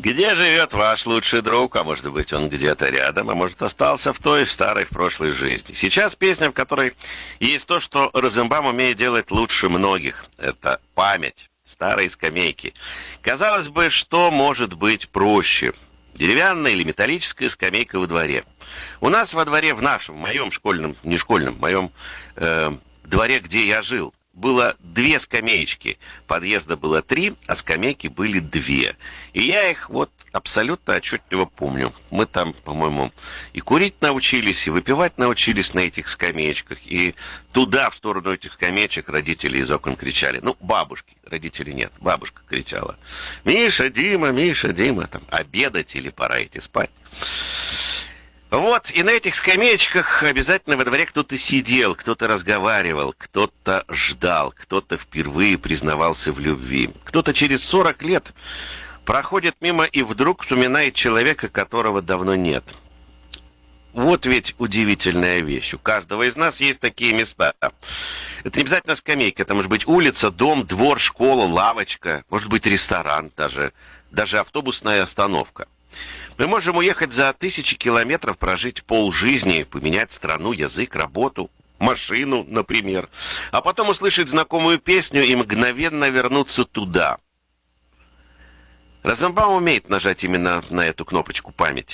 Где живет ваш лучший друг? А может быть, он где-то рядом, а может, остался в той старой, в прошлой жизни. Сейчас песня, в которой есть то, что Розенбаум умеет делать лучше многих. Это память старой скамейки. Казалось бы, что может быть проще? Деревянная или металлическая скамейка во дворе. У нас во дворе, в моем школьном, не школьном, в моем дворе, где я жил, было 2 скамеечки. Подъезда было 3, а скамейки были 2. И я их вот абсолютно отчетливо помню. Мы там, по-моему, и курить научились, и выпивать научились на этих скамеечках. И туда, в сторону этих скамеечек, родители из окон кричали. Ну, бабушки, родителей нет, бабушка кричала: Миша, Дима, там, обедать или пора идти спать. Вот, и на этих скамеечках обязательно во дворе кто-то сидел, кто-то разговаривал, кто-то ждал, кто-то впервые признавался в любви. Кто-то через 40 лет проходит мимо и вдруг вспоминает человека, которого давно нет. Вот ведь удивительная вещь. У каждого из нас есть такие места. Это не обязательно скамейка, это может быть улица, дом, двор, школа, лавочка, может быть ресторан даже автобусная остановка. Мы можем уехать за 1000 километров, прожить полжизни, поменять страну, язык, работу, машину, например, а потом услышать знакомую песню и мгновенно вернуться туда. Розенбаум умеет нажать именно на эту кнопочку памяти.